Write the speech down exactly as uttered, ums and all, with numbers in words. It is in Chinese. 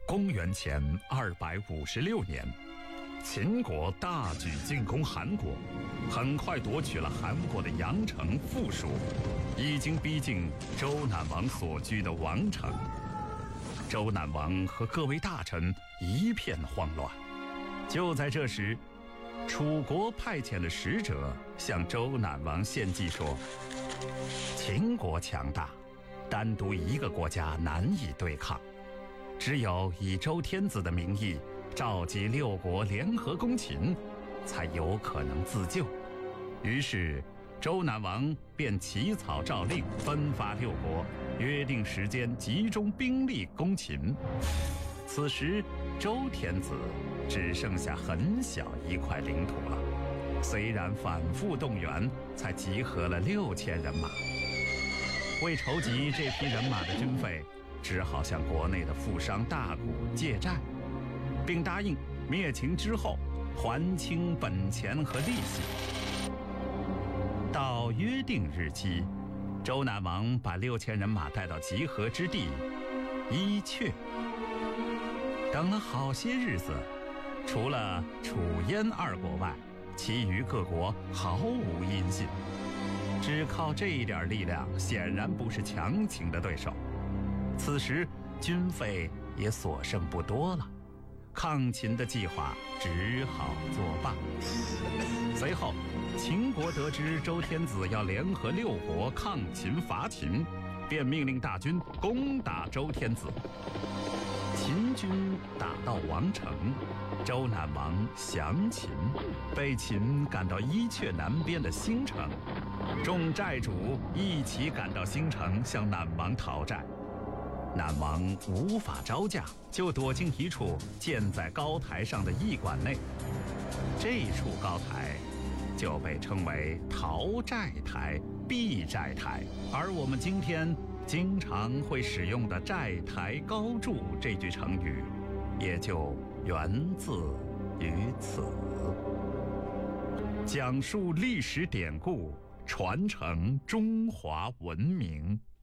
公元前二百五十六年，秦国大举进攻韩国，很快夺取了韩国的阳城富属，已经逼近周赧王所居的王城。周赧王和各位大臣一片慌乱。就在这时，楚国派遣了使者向周赧王献计说，秦国强大，单独一个国家难以对抗，只有以周天子的名义召集六国联合攻秦，才有可能自救。于是周赧王便起草诏令，分发六国，约定时间集中兵力攻秦。此时周天子只剩下很小一块领土了，虽然反复动员，才集合了六千人马。为筹集这批人马的军费，只好向国内的富商大贾借债，并答应灭秦之后还清本钱和利息。到约定日期，周赧王把六千人马带到集合之地伊阙。等了好些日子，除了楚燕二国外，其余各国毫无音信。只靠这一点力量，显然不是强秦的对手。此时军费也所剩不多了，抗秦的计划只好作罢。随后秦国得知周天子要联合六国抗秦伐秦，便命令大军攻打周天子。秦军打到王城，周赧王降秦，被秦赶到伊阙南边的新城，众债主一起赶到新城向赧王讨债。赧王无法招架，就躲进一处建在高台上的驿馆内，这处高台就被称为讨债台、避债台，而我们今天经常会使用的债台高筑这句成语，也就源自于此。讲述历史典故，传承中华文明。